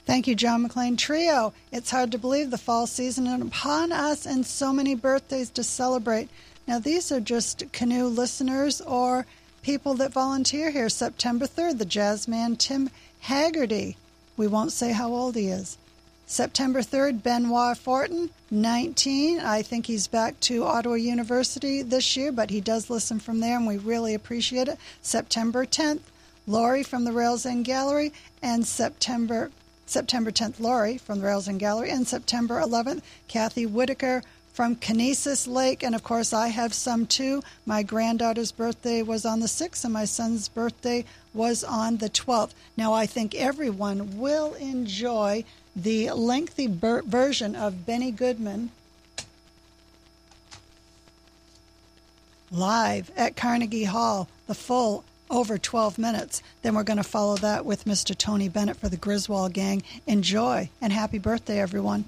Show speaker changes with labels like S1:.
S1: Thank you, John McLean Trio. It's hard to believe the fall season is upon us and so many birthdays to celebrate. Now, these are just Canoe listeners or people that volunteer here. September 3rd, the jazz man Tim Haggerty. We won't say how old he is. September 3rd, Benoit Fortin, 19. I think he's back to Ottawa University this year, but he does listen from there, and we really appreciate it. September 10th, Laurie from the Rails End Gallery, and September 10th, Laurie from the Rails End Gallery, and September 11th, Kathy Whitaker from Kinesis Lake, and of course I have some too. My granddaughter's birthday was on the 6th, and my son's birthday was on the 12th. Now I think everyone will enjoy the lengthy version of Benny Goodman live at Carnegie Hall, the full over 12 minutes. Then we're going to follow that with Mr. Tony Bennett for the Griswold Gang. Enjoy, and happy birthday, everyone.